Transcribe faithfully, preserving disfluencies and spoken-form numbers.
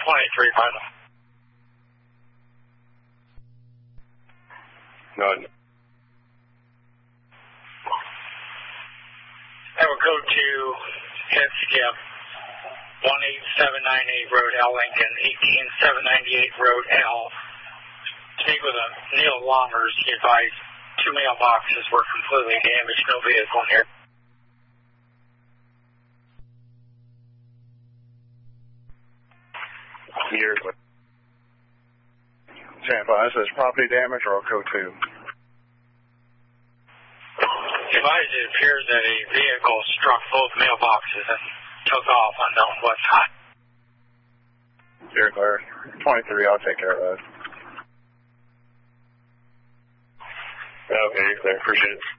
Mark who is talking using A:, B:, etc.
A: twenty-three final.
B: None.
A: I will go to head skip, one eight seven nine eight Road L, Lincoln, eighteen seven ninety-eight Road L. Speak with a Neil Longers. He advised two mailboxes were completely damaged, no vehicle in here.
B: Here. Stand by. This is property damage or code two?
A: Advised it appears that a vehicle struck both mailboxes and took off unknown what time.
B: Very clear. twenty-three, I'll take care of that. Okay, you're clear. Appreciate it.